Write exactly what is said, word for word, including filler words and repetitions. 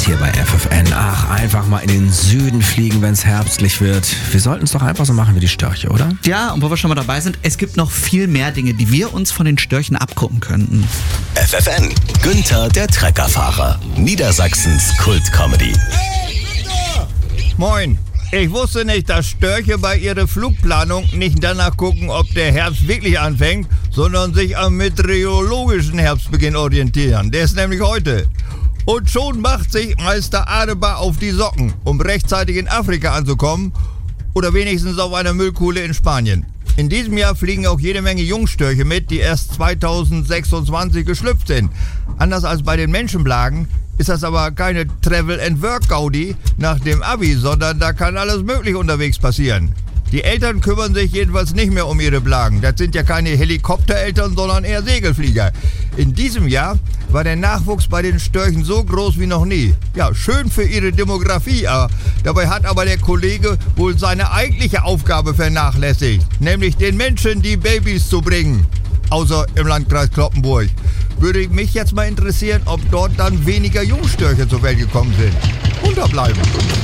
hier bei F F N. Ach, einfach mal in den Süden fliegen, wenn es herbstlich wird. Wir sollten es doch einfach so machen wie die Störche, oder? Ja, und wo wir schon mal dabei sind, es gibt noch viel mehr Dinge, die wir uns von den Störchen abgucken könnten. F F N, Günther der Treckerfahrer, Niedersachsens Kult-Comedy. Moin. Ich wusste nicht, dass Störche bei ihrer Flugplanung nicht danach gucken, ob der Herbst wirklich anfängt, sondern sich am meteorologischen Herbstbeginn orientieren. Der ist nämlich heute. Und schon macht sich Meister Adebar auf die Socken, um rechtzeitig in Afrika anzukommen oder wenigstens auf einer Müllkuhle in Spanien. In diesem Jahr fliegen auch jede Menge Jungstörche mit, die erst zweitausendsechsundzwanzig geschlüpft sind. Anders als bei den Menschenplagen ist das aber keine Travel-and-Work-Gaudi nach dem Abi, sondern da kann alles möglich unterwegs passieren. Die Eltern kümmern sich jedenfalls nicht mehr um ihre Plagen. Das sind ja keine Helikoptereltern, sondern eher Segelflieger. In diesem Jahr war der Nachwuchs bei den Störchen so groß wie noch nie. Ja, schön für ihre Demografie. Aber dabei hat aber der Kollege wohl seine eigentliche Aufgabe vernachlässigt. Nämlich den Menschen die Babys zu bringen. Außer im Landkreis Cloppenburg. Würde mich jetzt mal interessieren, ob dort dann weniger Jungstörche zur Welt gekommen sind. Unterbleiben.